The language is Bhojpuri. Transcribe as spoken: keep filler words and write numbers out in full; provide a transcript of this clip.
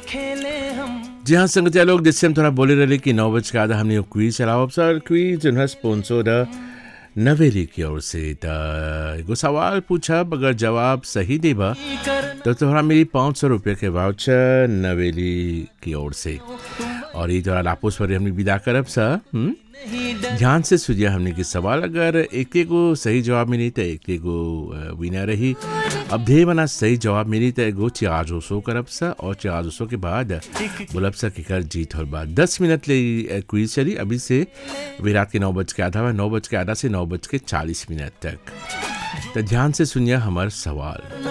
जी हाँ संगतिया लोग, जिससे हम थोड़ा बोले रहे कि नौ बज के आधा हमने क्वीज चलाओ सर क्वीज जो है स्पॉन्सर नवेली की ओर से। त एगो सवाल पूछा, अगर जवाब सही देबा तो तोहरा मिली पाँच सौ रुपये के वाउचर नवेली की ओर से। और ये तोरा लापोस पर हमने विदा करब सा। हम्म? ध्यान से सुनिए हमने के सवाल, अगर एक एगो सही जवाब मिली तो एक एगो विनर रही। अब ढेर मना सही जवाब मिली तो एगो चार सौ करब सा, और चार सौ के बाद बोलब सा कि कर जीत हो बाद दस मिनट ले क्विज चली अभी से विराट के नौ बज के आधा नौ बज के आधा से नौ बज के चालीस मिनट तक। तो ध्यान से सुनिए हमार सवाल।